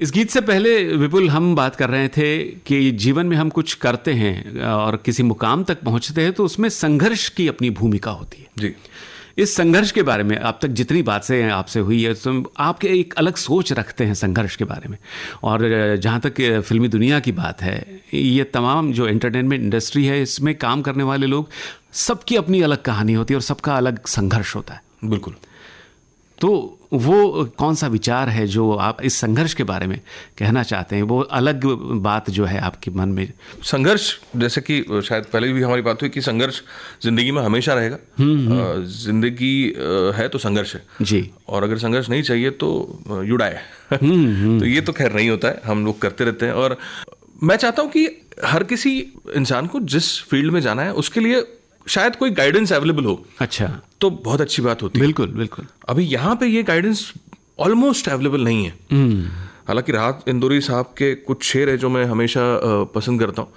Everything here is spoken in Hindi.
इस गीत से पहले विपुल हम बात कर रहे थे कि जीवन में हम कुछ करते हैं और किसी मुकाम तक पहुंचते हैं तो उसमें संघर्ष की अपनी भूमिका होती है जी। इस संघर्ष के बारे में अब तक जितनी बातें आपसे हुई है तो आपके एक अलग सोच रखते हैं संघर्ष के बारे में, और जहाँ तक फिल्मी दुनिया की बात है, ये तमाम जो एंटरटेनमेंट इंडस्ट्री है इसमें काम करने वाले लोग सबकी अपनी अलग कहानी होती है और सबका अलग संघर्ष होता है। बिल्कुल। तो वो कौन सा विचार है जो आप इस संघर्ष के बारे में कहना चाहते हैं, वो अलग बात जो है आपके मन में? संघर्ष, जैसे कि शायद पहले भी हमारी बात हुई कि संघर्ष जिंदगी में हमेशा रहेगा। जिंदगी है तो संघर्ष है जी, और अगर संघर्ष नहीं चाहिए तो यू डाई। तो ये तो खैर नहीं होता है, हम लोग करते रहते हैं। और मैं चाहता हूं कि हर किसी इंसान को जिस फील्ड में जाना है उसके लिए शायद कोई गाइडेंस अवेलेबल हो। अच्छा, तो बहुत अच्छी बात होती है। बिल्कुल बिल्कुल। अभी यहाँ पे ये गाइडेंस ऑलमोस्ट अवेलेबल नहीं है। हालांकि राहत इंदौरी साहब के कुछ शेर है जो मैं हमेशा पसंद करता हूँ